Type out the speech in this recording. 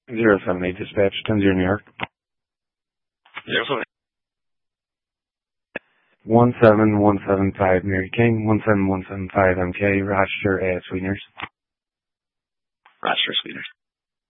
078 dispatch, 10-0 New York. 078. 17175 Mary King, 17175 MK, Rochester at Sweeteners. Rochester Sweeteners.